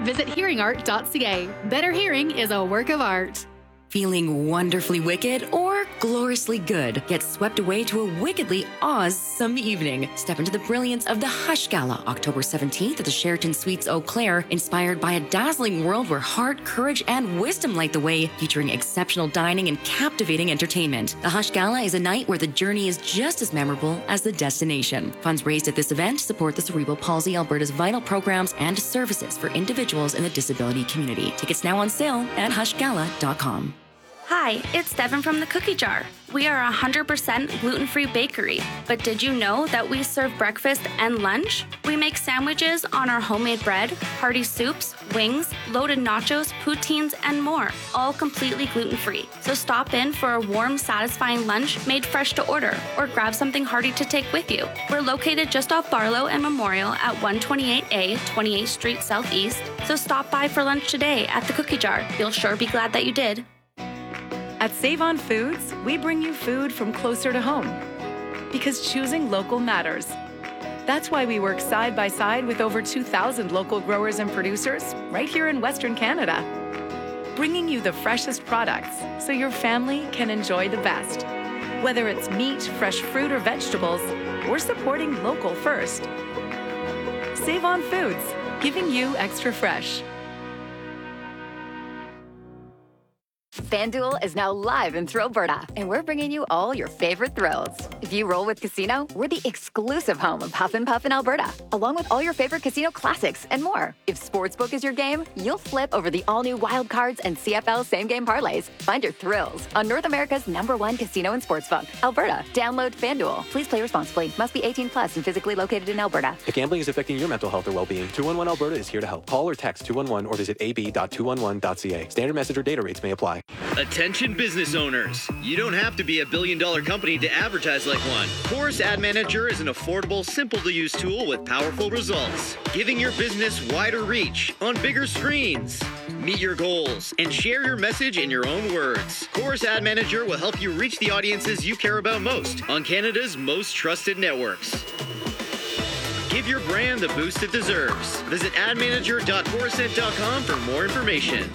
visit hearingart.ca. Better hearing is a work of art. Feeling wonderfully wicked or gloriously good? Get swept away to a wickedly awesome evening. Step into the brilliance of the Hush Gala, October 17th at the Sheraton Suites Eau Claire, inspired by a dazzling world where heart, courage, and wisdom light the way, featuring exceptional dining and captivating entertainment. The Hush Gala is a night where the journey is just as memorable as the destination. Funds raised at this event support the Cerebral Palsy Alberta's vital programs and services for individuals in the disability community. Tickets now on sale at hushgala.com. Hi, it's Devin from the Cookie Jar. We are a 100% gluten-free bakery, but did you know that we serve breakfast and lunch? We make sandwiches on our homemade bread, hearty soups, wings, loaded nachos, poutines, and more, all completely gluten-free. So stop in for a warm, satisfying lunch made fresh to order, or grab something hearty to take with you. We're located just off Barlow and Memorial at 128A, 28th Street Southeast, so stop by for lunch today at the Cookie Jar. You'll sure be glad that you did. At Save On Foods, we bring you food from closer to home because choosing local matters. That's why we work side by side with over 2,000 local growers and producers right here in Western Canada, bringing you the freshest products so your family can enjoy the best. Whether it's meat, fresh fruit, or vegetables, we're supporting local first. Save On Foods, giving you extra fresh. FanDuel is now live in Thrillberta, and we're bringing you all your favorite thrills. If you roll with Casino, we're the exclusive home of Huff and Puff in Alberta, along with all your favorite casino classics and more. If Sportsbook is your game, you'll flip over the all-new Wild Cards and CFL same-game parlays. Find your thrills on North America's #1 casino and sportsbook, Alberta. Download FanDuel. Please play responsibly. Must be 18 plus and physically located in Alberta. If gambling is affecting your mental health or well-being, 211 Alberta is here to help. Call or text 211 or visit ab.211.ca. Standard message or data rates may apply. Attention business owners. You don't have to be a billion-dollar company to advertise like one. Chorus Ad Manager is an affordable, simple-to-use tool with powerful results, giving your business wider reach on bigger screens. Meet your goals and share your message in your own words. Chorus Ad Manager will help you reach the audiences you care about most on Canada's most trusted networks. Give your brand the boost it deserves. Visit admanager.chorused.com for more information.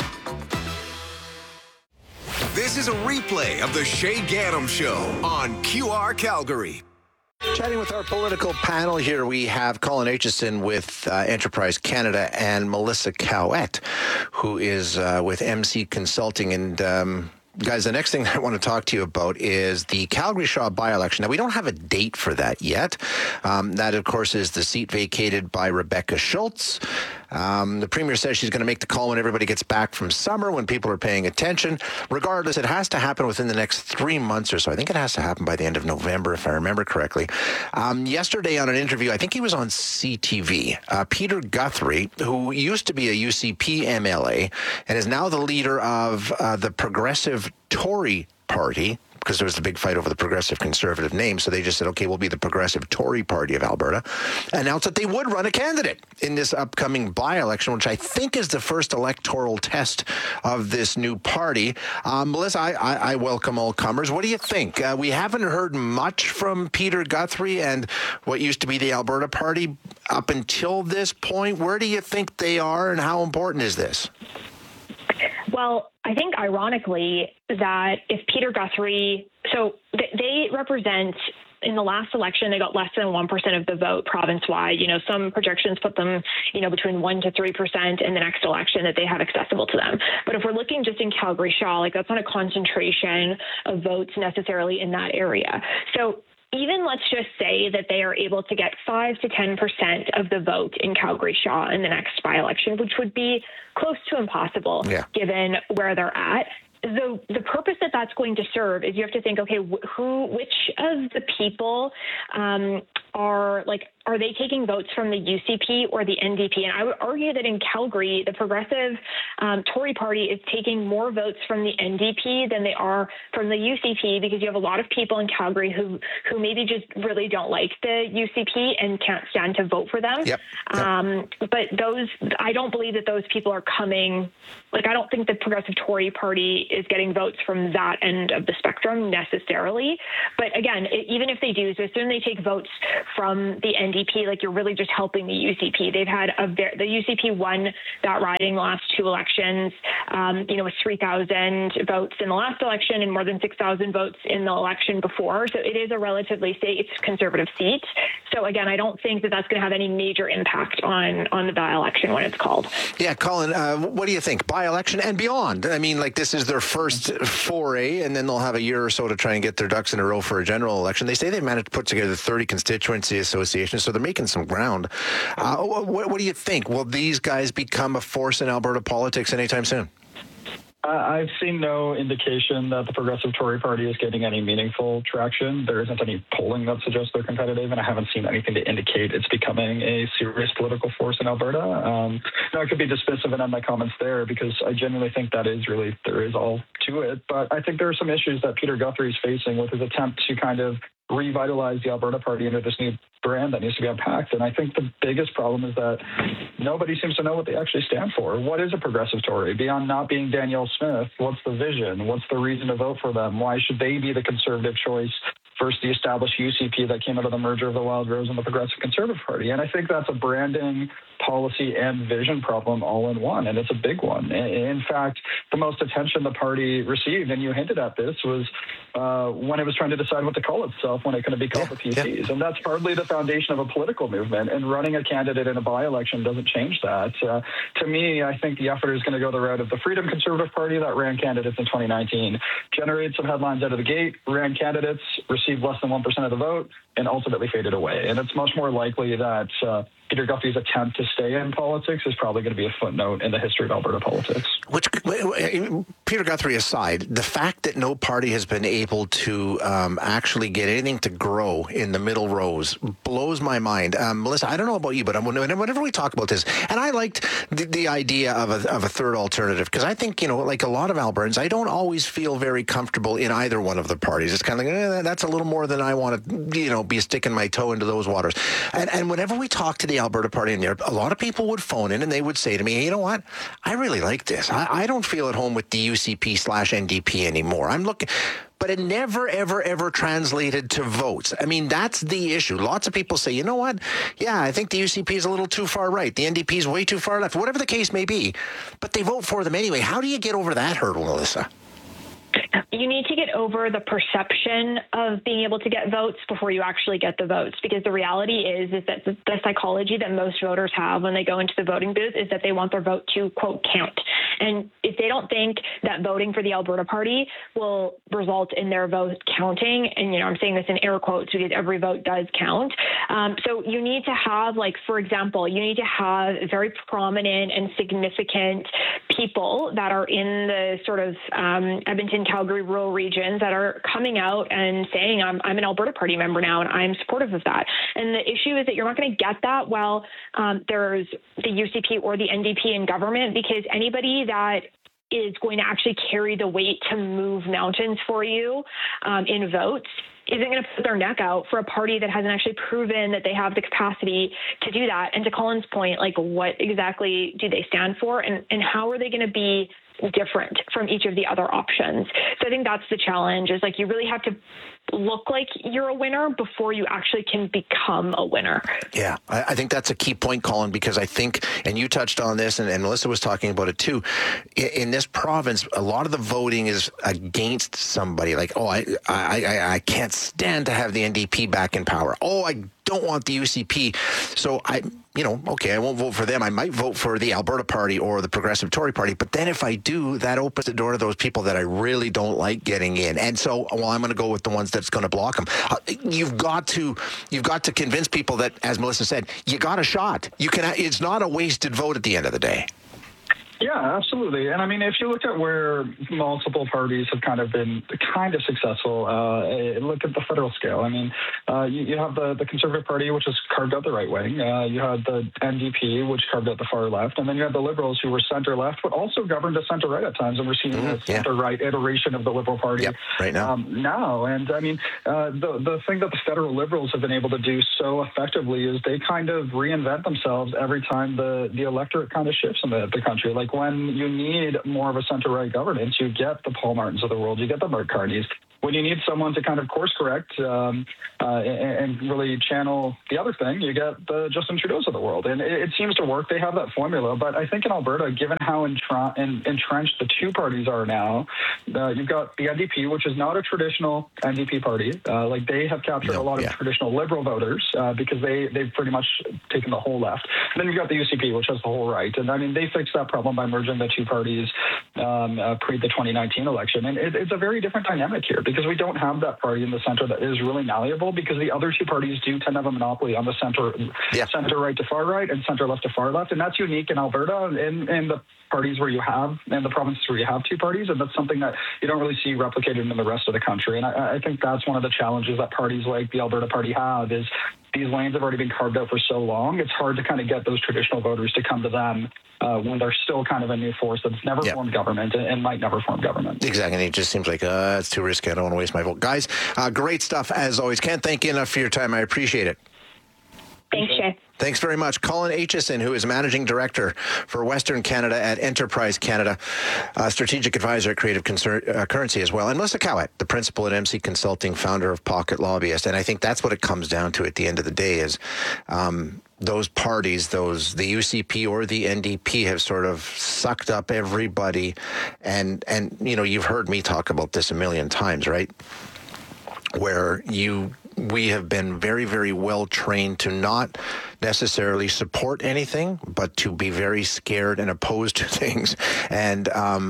This is a replay of the Shay Gaddam Show on QR Calgary. Chatting with our political panel here, we have Colin Aitchison with Enterprise Canada and Melissa Cowett, who is with MC Consulting. And guys, the next thing I want to talk to you about is the Calgary Shaw by-election. Now, we don't have a date for that yet. That, of course, is the seat vacated by Rebecca Schultz. The Premier says she's going to make the call when everybody gets back from summer, when people are paying attention. Regardless, it has to happen within the next 3 months or so. I think it has to happen by the end of November, if I remember correctly. Yesterday on an interview, I think he was on CTV, Peter Guthrie, who used to be a UCP MLA and is now the leader of the Progressive Tory Party, because there was the big fight over the Progressive Conservative name. So they just said, okay, we'll be the Progressive Tory Party of Alberta. Announced that they would run a candidate in this upcoming by-election, which I think is the first electoral test of this new party. Melissa, I welcome all comers. What do you think? We haven't heard much from Peter Guthrie and what used to be the Alberta Party up until this point. Where do you think they are, and how important is this? Well, I think ironically that if Peter Guthrie, so they represent, in the last election, they got less than 1% of the vote province-wide. You know, some projections put them, between 1 to 3% in the next election that they have accessible to them. But if we're looking just in Calgary Shaw, that's not a concentration of votes necessarily in that area. So even let's just say that they are able to get 5 to 10% of the vote in Calgary Shaw in the next by-election, which would be close to impossible given where they're at. The purpose that that's going to serve is you have to think, okay, which of the people are they taking votes from the UCP or the NDP? And I would argue that in Calgary, the Progressive Tory Party is taking more votes from the NDP than they are from the UCP, because you have a lot of people in Calgary who maybe just really don't like the UCP and can't stand to vote for them. But I don't believe that those people are coming. I don't think the Progressive Tory Party is getting votes from that end of the spectrum necessarily. But again, even if they do, so assume they take votes from the NDP NDP, like you're really just helping the UCP. They've had the UCP won that riding the last two elections, with 3,000 votes in the last election and more than 6,000 votes in the election before. So it is a relatively safe conservative seat. So again, I don't think that that's going to have any major impact on the by-election when it's called. Yeah, Colin, what do you think? By-election and beyond. I mean, like this is their first foray, and then they'll have a year or so to try and get their ducks in a row for a general election. They say they've managed to put together 30 constituency associations, so they're making some ground. What do you think? Will these guys become a force in Alberta politics anytime soon? I've seen no indication that the Progressive Tory Party is getting any meaningful traction. There isn't any polling that suggests they're competitive, and I haven't seen anything to indicate it's becoming a serious political force in Alberta. Now, I could be dismissive and end my comments there because I genuinely think there is all to it. But I think there are some issues that Peter Guthrie is facing with his attempt to kind of revitalize the Alberta Party under this new brand that needs to be unpacked. And I think the biggest problem is that nobody seems to know what they actually stand for. What is a progressive Tory? Beyond not being Danielle Smith, what's the vision? What's the reason to vote for them? Why should they be the conservative choice versus the established UCP that came out of the merger of the Wild Rose and the Progressive Conservative Party? And I think that's a branding, policy, and vision problem all in one, and it's a big one. In fact, the most attention the party received, and you hinted at this, was when it was trying to decide what to call itself when it couldn't be called the PCs. Yeah. And that's hardly the foundation of a political movement, and running a candidate in a by-election doesn't change that. To me, I think the effort is going to go the route of the Freedom Conservative Party that ran candidates in 2019, generated some headlines out of the gate, ran candidates, received less than 1% of the vote, and ultimately faded away. And it's much more likely that Peter Guthrie's attempt to stay in politics is probably going to be a footnote in the history of Alberta politics. Which, Peter Guthrie aside, the fact that no party has been able to actually get anything to grow in the middle rows blows my mind. Melissa, I don't know about you, but whenever we talk about this, and I liked the idea of a third alternative, because I think, like a lot of Albertans, I don't always feel very comfortable in either one of the parties. It's kind of like, that's a little more than I want to, be sticking my toe into those waters. And whenever we talk to the Alberta Party in there, a lot of people would phone in and they would say to me, hey, you know what? I really like this. I don't feel at home with the UCP/NDP anymore. I'm looking... But it never, ever, ever translated to votes. I mean, that's the issue. Lots of people say, you know what? Yeah, I think the UCP is a little too far right. The NDP is way too far left, whatever the case may be. But they vote for them anyway. How do you get over that hurdle, Melissa? You need to get over the perception of being able to get votes before you actually get the votes, because the reality is that the psychology that most voters have when they go into the voting booth is that they want their vote to, quote, count. And if they don't think that voting for the Alberta Party will result in their vote counting, and, I'm saying this in air quotes because every vote does count. So you need to have, for example, you need to have very prominent and significant people that are in the sort of Edmonton, Calgary rural regions that are coming out and saying, I'm an Alberta Party member now and I'm supportive of that. And the issue is that you're not going to get that while there's the UCP or the NDP in government, because anybody that is going to actually carry the weight to move mountains for you in votes isn't going to put their neck out for a party that hasn't actually proven that they have the capacity to do that. And to Colin's point, what exactly do they stand for, and how are they going to be different from each of the other options? So I think that's the challenge, is you really have to look like you're a winner before you actually can become a winner. Yeah, I think that's a key point, Colin, because I think, and you touched on this, and Melissa was talking about it too, in this province, a lot of the voting is against somebody. I can't stand to have the NDP back in power. I don't want the UCP. So I won't vote for them. I might vote for the Alberta Party or the Progressive Tory Party. But then if I do, that opens the door to those people that I really don't like getting in. And so, I'm going to go with the ones that's going to block them. You've got to convince people that, as Melissa said, you got a shot. It's not a wasted vote at the end of the day. Yeah, absolutely. And I mean, if you look at where multiple parties have kind of been kind of successful, look at the federal scale. I mean, you have the Conservative Party, which has carved out the right wing. You had the NDP, which carved out the far left. And then you had the Liberals, who were center-left, but also governed to center-right at times. And we're seeing a center-right iteration of the Liberal Party right now. And I mean, the thing that the federal Liberals have been able to do so effectively is they kind of reinvent themselves every time the electorate kind of shifts in the country. When you need more of a center-right governance, you get the Paul Martins of the world, you get the Mark Carneys, when you need someone to kind of course correct and really channel the other thing, you get the Justin Trudeau's of the world. And it seems to work. They have that formula. But I think in Alberta, given how entrenched the two parties are now, you've got the NDP, which is not a traditional NDP party. Like they have captured a lot of traditional Liberal voters because they've pretty much taken the whole left. And then you've got the UCP, which has the whole right. And I mean, they fixed that problem by merging the two parties pre the 2019 election. And it's a very different dynamic here because we don't have that party in the center that is really malleable because the other two parties do tend to have a monopoly on the center right to far right and center left to far left. And that's unique in Alberta and the parties where you have, and the provinces where you have two parties. And that's something that you don't really see replicated in the rest of the country. And I think that's one of the challenges that parties like the Alberta Party have is these lanes have already been carved out for so long. It's hard to kind of get those traditional voters to come to them when they're still kind of a new force that's never formed government and might never form government. Exactly. And it just seems like it's too risky. I don't want to waste my vote. Guys, great stuff as always. Can't thank you enough for your time. I appreciate it. Thanks, Shay. Thanks very much. Colin Aitchison, who is Managing Director for Western Canada at Enterprise Canada, Strategic Advisor at Creative Currency as well, and Melissa Cowett, the Principal at MC Consulting, founder of Pocket Lobbyist. And I think that's what it comes down to at the end of the day is those parties, the UCP or the NDP have sort of sucked up everybody. And you know, you've heard me talk about this a million times, right? Where we have been very, very well trained to not necessarily support anything, but to be very scared and opposed to things. And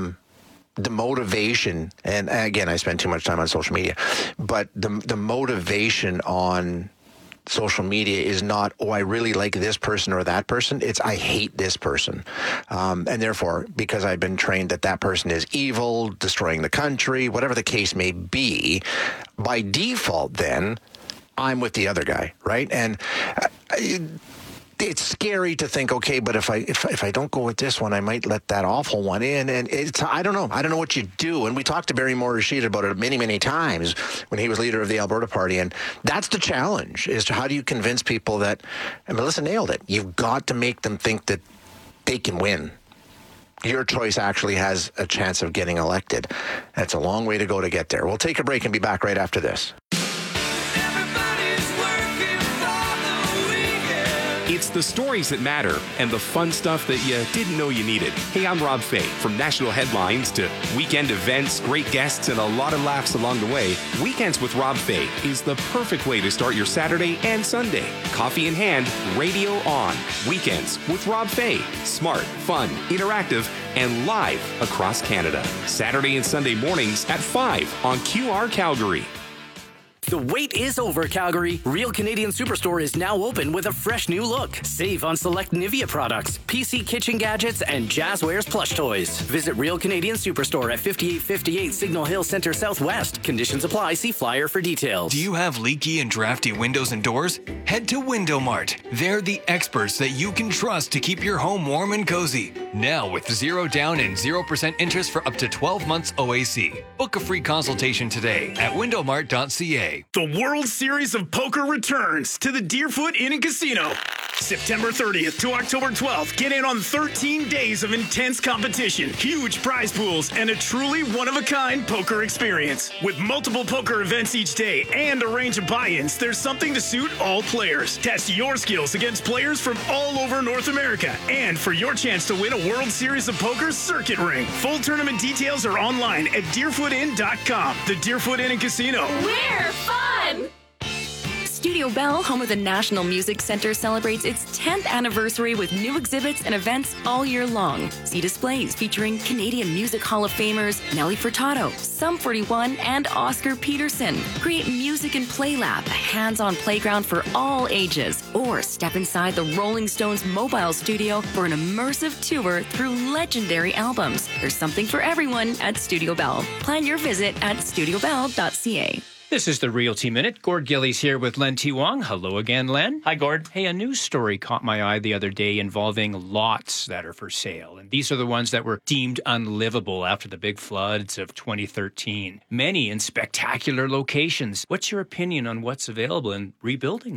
the motivation, and again, I spend too much time on social media, but the motivation on social media is not, oh, I really like this person or that person. It's, I hate this person. And therefore, because I've been trained that person is evil, destroying the country, whatever the case may be, by default, then I'm with the other guy, right? And it's scary to think, okay, but if I don't go with this one, I might let that awful one in. And it's, I don't know what you do. And we talked to Barry Morrissey about it many, many times when he was leader of the Alberta Party. And that's the challenge, is how do you convince people that, and Melissa nailed it, you've got to make them think that they can win. Your choice actually has a chance of getting elected. That's a long way to go to get there. We'll take a break and be back right after this. It's the stories that matter and the fun stuff that you didn't know you needed. Hey, I'm Rob Fay. From national headlines to weekend events, great guests, and a lot of laughs along the way, Weekends with Rob Fay is the perfect way to start your Saturday and Sunday. Coffee in hand, radio on. Weekends with Rob Fay. Smart, fun, interactive, and live across Canada. Saturday and Sunday mornings at 5 on QR Calgary. The wait is over, Calgary. Real Canadian Superstore is now open with a fresh new look. Save on select Nivea products, PC kitchen gadgets, and Jazzwares plush toys. Visit Real Canadian Superstore at 5858 Signal Hill Center Southwest. Conditions apply. See flyer for details. Do you have leaky and drafty windows and doors? Head to Window Mart. They're the experts that you can trust to keep your home warm and cozy. Now with 0 down and 0% interest for up to 12 months OAC. Book a free consultation today at windowmart.ca. The World Series of Poker returns to the Deerfoot Inn and Casino. September 30th to October 12th. Get in on 13 days of intense competition, huge prize pools, and a truly one-of-a-kind poker experience. With multiple poker events each day and a range of buy-ins, there's something to suit all players. Test your skills against players from all over North America. And for your chance to win a World Series of Poker circuit ring. Full tournament details are online at deerfootin.com. The Deerfoot Inn and Casino. We're fun! Studio Bell, home of the National Music Center, celebrates its 10th anniversary with new exhibits and events all year long. See displays featuring Canadian Music Hall of Famers Nelly Furtado, Sum 41, and Oscar Peterson. Create Music and Play Lab, a hands-on playground for all ages. Or step inside the Rolling Stones mobile studio for an immersive tour through legendary albums. There's something for everyone at Studio Bell. Plan your visit at studiobell.ca. This is the Realty Minute. Gord Gillies here with Len T. Wong. Hello again, Len. Hi, Gord. Hey, a news story caught my eye the other day involving lots that are for sale. And these are the ones that were deemed unlivable after the big floods of 2013. Many in spectacular locations. What's your opinion on what's available in rebuilding there?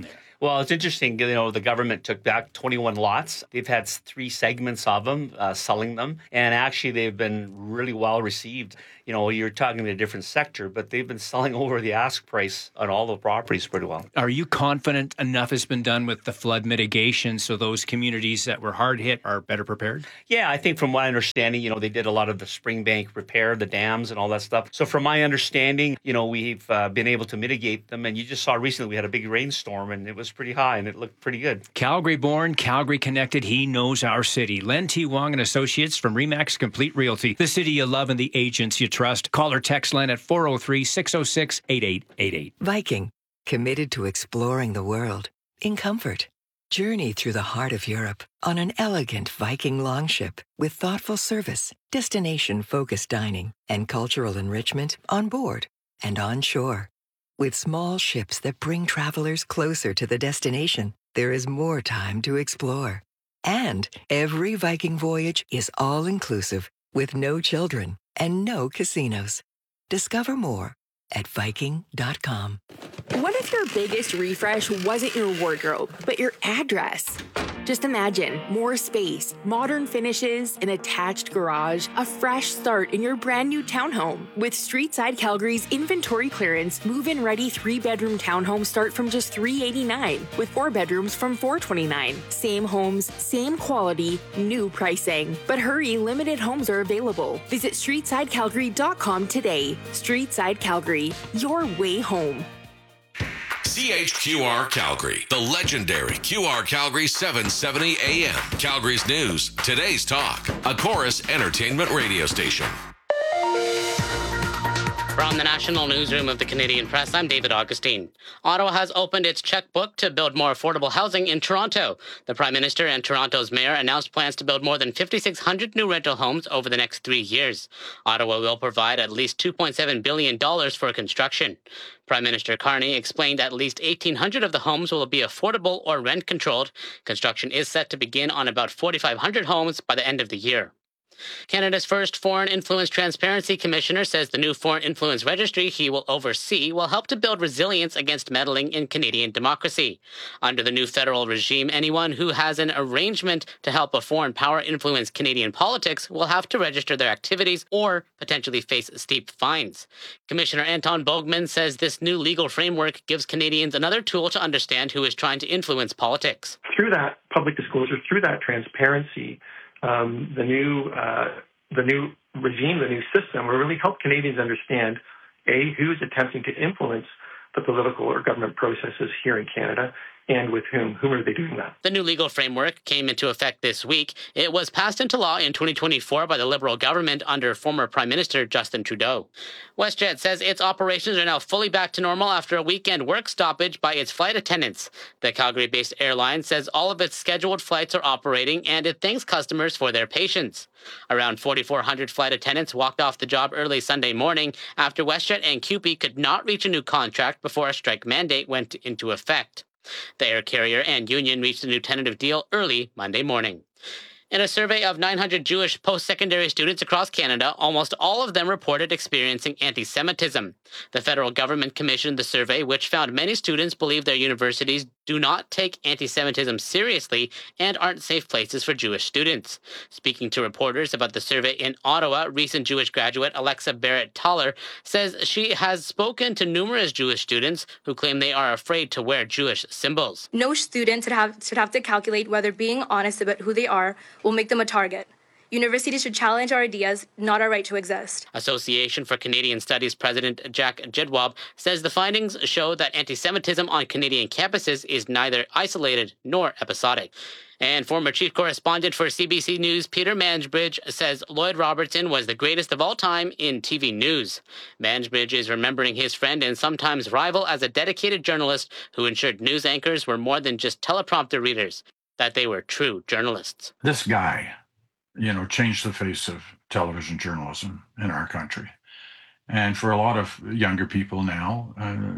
Well, it's interesting. The government took back 21 lots. They've had 3 segments of them, selling them. And actually, they've been really well received. You're talking a different sector, but they've been selling over the ask price on all the properties pretty well. Are you confident enough has been done with the flood mitigation so those communities that were hard hit are better prepared? Yeah, I think from my understanding, they did a lot of the Springbank repair, the dams and all that stuff. So from my understanding, we've been able to mitigate them. And you just saw recently we had a big rainstorm and it was pretty high and it looked pretty good. Calgary-born, Calgary-connected, he knows our city. Len T. Wong and Associates from RE/MAX Complete Realty. The city you love and the agents you trust. Call or text Len at 403-606-8888. Viking, committed to exploring the world in comfort. Journey through the heart of Europe on an elegant Viking longship with thoughtful service, destination-focused dining, and cultural enrichment on board and on shore. With small ships that bring travelers closer to the destination, there is more time to explore. And every Viking voyage is all-inclusive with no children and no casinos. Discover more at Viking.com. What if your biggest refresh wasn't your wardrobe, but your address? Just imagine more space, modern finishes, an attached garage, a fresh start in your brand new townhome. With Streetside Calgary's inventory clearance, move-in ready 3-bedroom townhomes start from just $389, with 4 bedrooms from $429. Same homes, same quality, new pricing. But hurry, limited homes are available. Visit StreetsideCalgary.com today. Streetside Calgary, your way home. CHQR Calgary, the legendary QR Calgary 770 AM. Calgary's news, today's talk, a Chorus Entertainment radio station. From the National Newsroom of the Canadian Press, I'm David Augustine. Ottawa has opened its checkbook to build more affordable housing in Toronto. The Prime Minister and Toronto's Mayor announced plans to build more than 5,600 new rental homes over the next 3 years. Ottawa will provide at least $2.7 billion for construction. Prime Minister Carney explained at least 1,800 of the homes will be affordable or rent-controlled. Construction is set to begin on about 4,500 homes by the end of the year. Canada's first Foreign Influence Transparency Commissioner says the new Foreign Influence Registry he will oversee will help to build resilience against meddling in Canadian democracy. Under the new federal regime, anyone who has an arrangement to help a foreign power influence Canadian politics will have to register their activities or potentially face steep fines. Commissioner Anton Bogman says this new legal framework gives Canadians another tool to understand who is trying to influence politics. Through that public disclosure, through that transparency, the new regime, the new system will really help Canadians understand, A, who's attempting to influence the political or government processes here in Canada, and with whom are they doing that? The new legal framework came into effect this week. It was passed into law in 2024 by the Liberal government under former Prime Minister Justin Trudeau. WestJet says its operations are now fully back to normal after a weekend work stoppage by its flight attendants. The Calgary-based airline says all of its scheduled flights are operating, and it thanks customers for their patience. Around 4,400 flight attendants walked off the job early Sunday morning after WestJet and CUPE could not reach a new contract before a strike mandate went into effect. The air carrier and union reached a new tentative deal early Monday morning. In a survey of 900 Jewish post-secondary students across Canada, almost all of them reported experiencing anti-Semitism. The federal government commissioned the survey, which found many students believe their universities do not take anti-Semitism seriously and aren't safe places for Jewish students. Speaking to reporters about the survey in Ottawa, recent Jewish graduate Alexa Barrett-Toller says she has spoken to numerous Jewish students who claim they are afraid to wear Jewish symbols. No student should have to calculate whether being honest about who they are will make them a target. Universities should challenge our ideas, not our right to exist. Association for Canadian Studies President Jack Jedwab says the findings show that anti-Semitism on Canadian campuses is neither isolated nor episodic. And former chief correspondent for CBC News Peter Mansbridge says Lloyd Robertson was the greatest of all time in TV news. Mansbridge is remembering his friend and sometimes rival as a dedicated journalist who ensured news anchors were more than just teleprompter readers, that they were true journalists. This guy, changed the face of television journalism in our country. And for a lot of younger people now,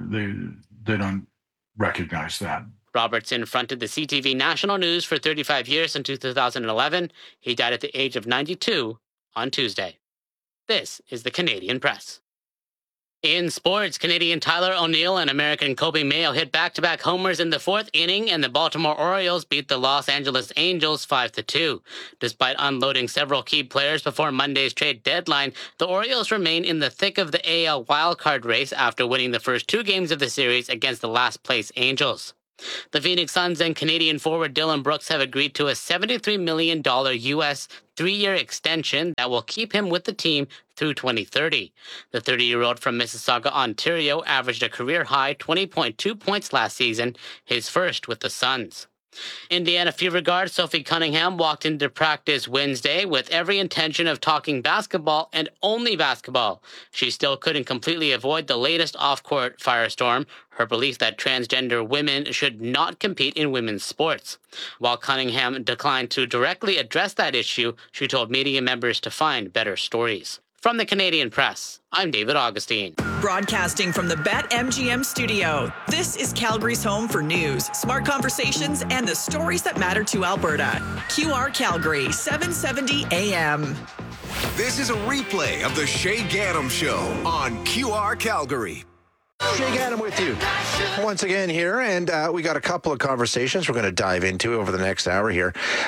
they don't recognize that. Robertson fronted the CTV National News for 35 years until 2011. He died at the age of 92 on Tuesday. This is the Canadian Press. In sports, Canadian Tyler O'Neill and American Kobe Mayo hit back-to-back homers in the fourth inning, and the Baltimore Orioles beat the Los Angeles Angels 5-2. Despite unloading several key players before Monday's trade deadline, the Orioles remain in the thick of the AL wildcard race after winning the first 2 games of the series against the last-place Angels. The Phoenix Suns and Canadian forward Dylan Brooks have agreed to a $73 million U.S. 3-year extension that will keep him with the team through 2030. The 30-year-old from Mississauga, Ontario, averaged a career-high 20.2 points last season, his first with the Suns. Indiana Fever guard Sophie Cunningham walked into practice Wednesday with every intention of talking basketball and only basketball. She still couldn't completely avoid the latest off-court firestorm, her belief that transgender women should not compete in women's sports. While Cunningham declined to directly address that issue, she told media members to find better stories. From the Canadian Press, I'm David Augustine. Broadcasting from the BetMGM studio, this is Calgary's home for news, smart conversations, and the stories that matter to Alberta. QR Calgary, 770 AM. This is a replay of the Shay Gaddam Show on QR Calgary. Shay Gaddam with you once again here, and we got a couple of conversations we're going to dive into over the next hour here.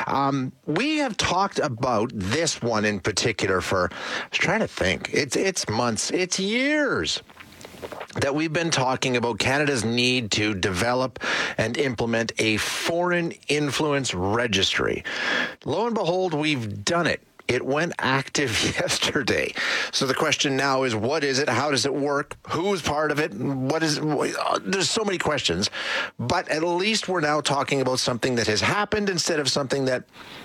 We have talked about this one in particular for, I was trying to think, it's months, it's years that we've been talking about Canada's need to develop and implement a foreign influence registry. Lo and behold, we've done it. It went active yesterday. So the question now is, what is it? How does it work? Who's part of it? What is it? There's so many questions. But at least we're now talking about something that has happened instead of something that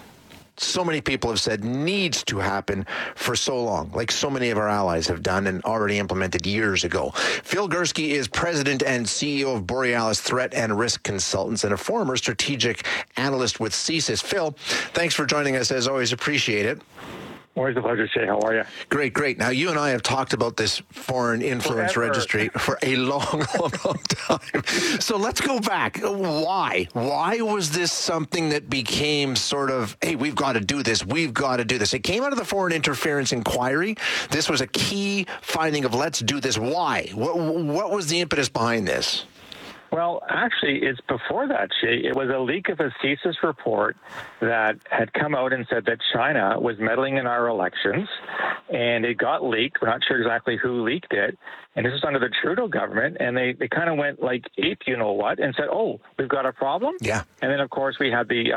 so many people have said needs to happen for so long, like so many of our allies have done and already implemented years ago. Phil Gursky is president and CEO of Borealis Threat and Risk Consultants and a former strategic analyst with CSIS. Phil, thanks for joining us as always. Appreciate it. Always a pleasure, Shay. How are you? Great. Now, you and I have talked about this foreign influence registry for a long time. So let's go back. Why? Why was this something that became sort of, hey, we've got to do this. We've got to do this. It came out of the Foreign Interference Inquiry. This was a key finding of let's do this. Why? What was the impetus behind this? Well, actually, it's before that, Shay. It was a leak of a CSIS report that had come out and said that China was meddling in our elections, and it got leaked. We're not sure exactly who leaked it, and this was under the Trudeau government, and they kind of went like ape, you know what, and said, oh, we've got a problem? Yeah. And then, of course, we had the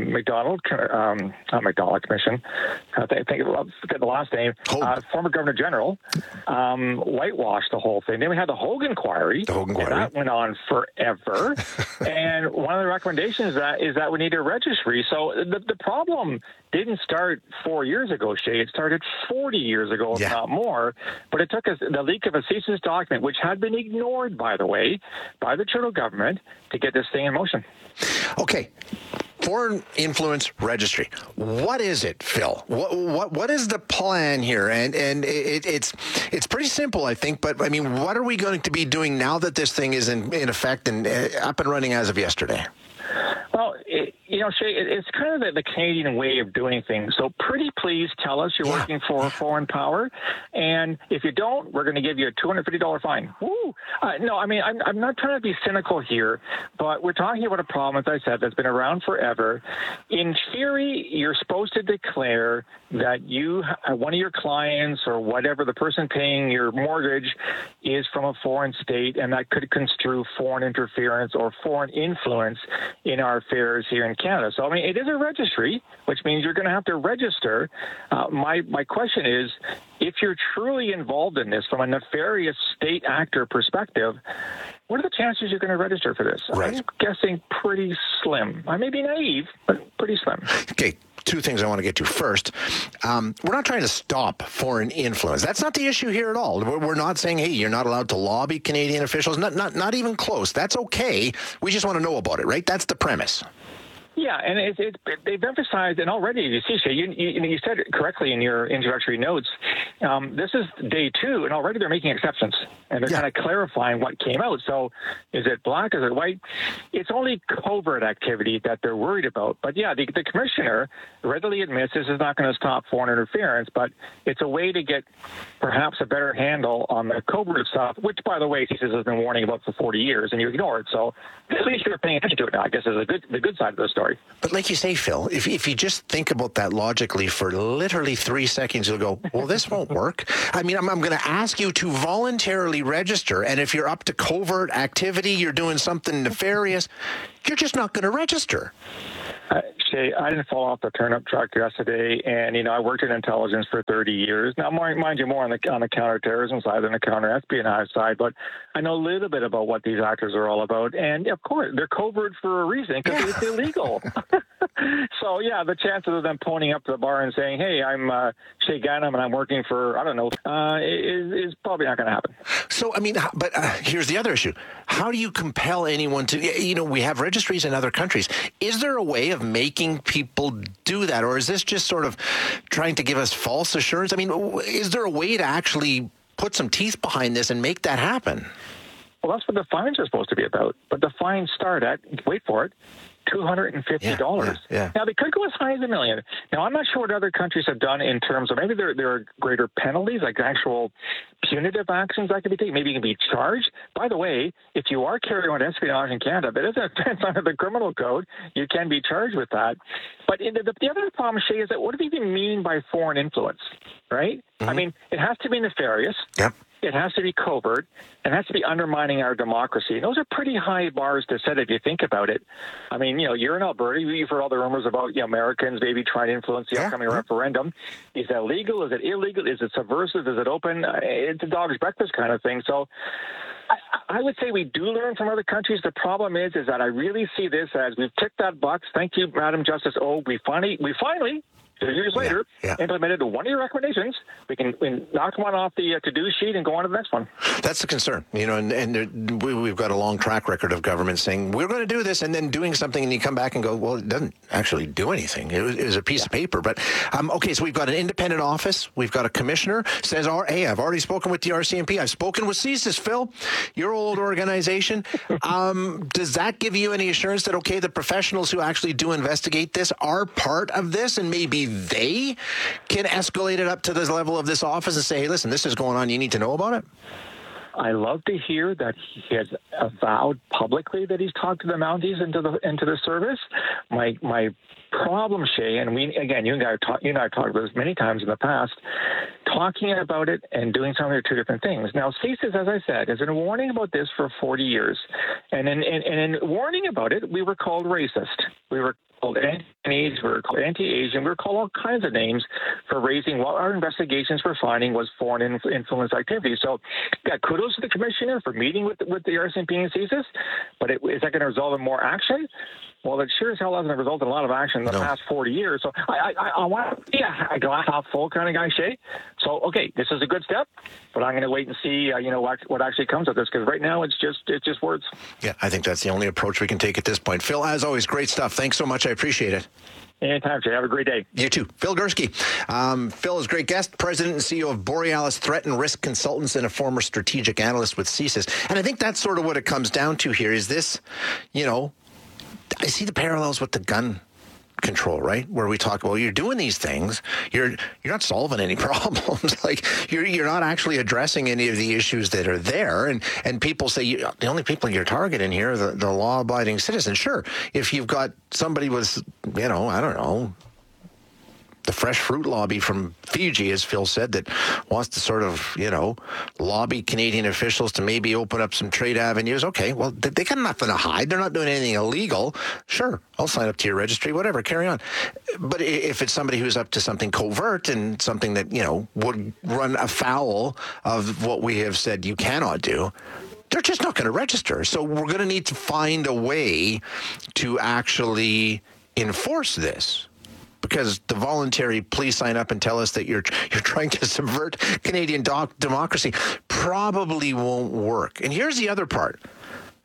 not McDonald Commission, I forget the last name, former Governor General, whitewashed the whole thing. Then we had the Hogan Inquiry. And that went on forever. And one of the recommendations is that we need a registry. So the problem didn't start 4 years ago, Shay. It started 40 years ago, if not more. But it took us the leak of a CSIS document, which had been ignored, by the way, by the Trudeau government, to get this thing in motion. Okay. Foreign Influence Registry. What is it, Phil? What is the plan here? And it's pretty simple, I think. But I mean, what are we going to be doing now that this thing is in effect and up and running as of yesterday? Well, Shay, it's kind of the Canadian way of doing things. So pretty please tell us you're working for a foreign power. And if you don't, we're going to give you a $250 fine. Woo! No, I mean, I'm not trying to be cynical here, but we're talking about a problem, as I said, that's been around forever. In theory, you're supposed to declare that one of your clients or whatever, the person paying your mortgage is from a foreign state, and that could construe foreign interference or foreign influence in our affairs here in Canada. So, I mean, it is a registry, which means you're going to have to register. My question is, if you're truly involved in this from a nefarious state actor perspective, what are the chances you're going to register for this? Right. I'm guessing pretty slim. I may be naive, but pretty slim. Okay. Two things I want to get to. First, we're not trying to stop foreign influence. That's not the issue here at all. We're not saying, hey, you're not allowed to lobby Canadian officials. Not even close. That's okay. We just want to know about it, right? That's the premise. Yeah, and they've emphasized, and already, you see, Shay, you said it correctly in your introductory notes. This is day 2, and already they're making exceptions, and they're kind of clarifying what came out. So is it black? Is it white? It's only covert activity that they're worried about. But yeah, the commissioner readily admits this is not going to stop foreign interference, but it's a way to get perhaps a better handle on the covert stuff, which, by the way, CSIS has been warning about for 40 years, and you ignore it. So at least you're paying attention to it now, I guess, is the good side of the story. But like you say, Phil, if you just think about that logically for literally 3 seconds, you'll go, well, this won't work. I mean, I'm going to ask you to voluntarily register, and if you're up to covert activity, you're doing something nefarious, you're just not going to register. Shay, I didn't fall off the turnip truck yesterday, and I worked in intelligence for 30 years. Now, mind you, more on the counterterrorism side than the counter-espionage side, but I know a little bit about what these actors are all about. And of course, they're covert for a reason because it's illegal. So yeah, the chances of them ponying up to the bar and saying, "Hey, I'm Shay Ganem and I'm working for is probably not going to happen." So I mean, but here's the other issue: how do you compel anyone to? We have registries in other countries. Is there a way of making people do that, or is this just sort of trying to give us false assurance? I mean, is there a way to actually put some teeth behind this and make that happen? Well, that's what the fines are supposed to be about. But the fines start at, wait for it, $250. Yeah. Now, they could go as high as $1 million. Now, I'm not sure what other countries have done in terms of maybe there are greater penalties, like actual punitive actions that can be taken. Maybe you can be charged. By the way, if you are carrying on espionage in Canada, that is an offense under the criminal code. You can be charged with that. But the other problem, Shay, is that what do we even mean by foreign influence, right? Mm-hmm. I mean, it has to be nefarious. Yep. It has to be covert, and it has to be undermining our democracy. And those are pretty high bars to set if you think about it. I mean, you're in Alberta. You've heard all the rumors about Americans maybe trying to influence the upcoming referendum. Is that legal? Is it illegal? Is it subversive? Is it open? It's a dog's breakfast kind of thing. So I would say we do learn from other countries. The problem is that I really see this as we've ticked that box. Thank you, Madam Justice. We finally 2 years later, implemented one of your recommendations. We can knock one off the to-do sheet and go on to the next one. That's the concern, and we've got a long track record of government saying, we're going to do this, and then doing something, and you come back and go, well, it doesn't actually do anything. It was a piece of paper. But, okay, so we've got an independent office. We've got a commissioner. Says, hey, I've already spoken with the RCMP. I've spoken with CSIS, Phil, your old organization. Does that give you any assurance that, okay, the professionals who actually do investigate this are part of this, and maybe they can escalate it up to the level of this office and say, hey, listen, this is going on. You need to know about it? I love to hear that he has avowed publicly that he's talked to the Mounties into the service. My problem, Shay, and you and I have talked about this many times in the past, talking about it and doing something are two different things. Now, CSIS, as I said, has been warning about this for 40 years. And in warning about it, we were called racist. We were called anti-Chinese, we were called anti-Asian, we were called all kinds of names for raising what our investigations were finding was foreign influence activity. So, kudos to the commissioner for meeting with the RCMP and CSIS, but is that going to result in more action? Well, it sure as hell hasn't resulted in a lot of action in the past 40 years. So I want to be a glass half full kind of guy, Shay. So, okay, this is a good step, but I'm going to wait and see, what actually comes of this, because right now it's just words. Yeah, I think that's the only approach we can take at this point. Phil, as always, great stuff. Thanks so much. I appreciate it. Anytime, Jay. Have a great day. You too. Phil Gursky. Phil is a great guest, president and CEO of Borealis Threat and Risk Consultants and a former strategic analyst with CSIS. And I think that's sort of what it comes down to here is this, I see the parallels with the gun control, right? Where we talk, well, you're doing these things, you're not solving any problems. Like you're not actually addressing any of the issues that are there. And people say the only people you're targeting here are the law-abiding citizens. Sure, if you've got somebody with, I don't know, the fresh fruit lobby from Fiji, as Phil said, that wants to sort of, lobby Canadian officials to maybe open up some trade avenues. Okay, well, they got nothing to hide. They're not doing anything illegal. Sure, I'll sign up to your registry, whatever, carry on. But if it's somebody who's up to something covert and something that, would run afoul of what we have said you cannot do, they're just not going to register. So we're going to need to find a way to actually enforce this. Because the voluntary please sign up and tell us that you're trying to subvert Canadian democracy probably won't work. And here's the other part.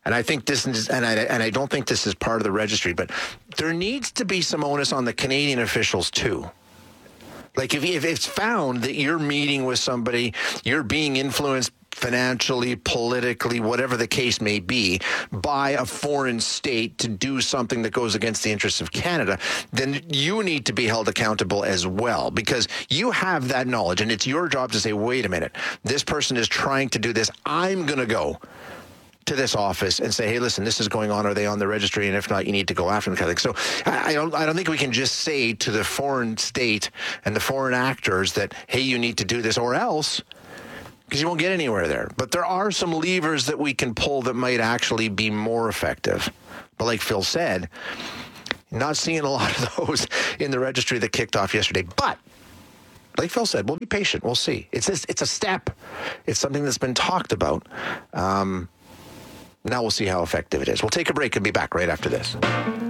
and I think this is, and I don't think this is part of the registry, but there needs to be some onus on the Canadian officials too. Like if it's found that you're meeting with somebody, you're being influenced financially, politically, whatever the case may be, by a foreign state to do something that goes against the interests of Canada, then you need to be held accountable as well, because you have that knowledge and it's your job to say, wait a minute, this person is trying to do this. I'm going to go to this office and say, hey, listen, this is going on. Are they on the registry? And if not, you need to go after them. Kind of thing. So I don't think we can just say to the foreign state and the foreign actors that, hey, you need to do this or else, because you won't get anywhere there. But there are some levers that we can pull that might actually be more effective. But like Phil said, not seeing a lot of those in the registry that kicked off yesterday. But like Phil said, we'll be patient. We'll see. It's a step. It's something that's been talked about. Now we'll see how effective it is. We'll take a break and be back right after this.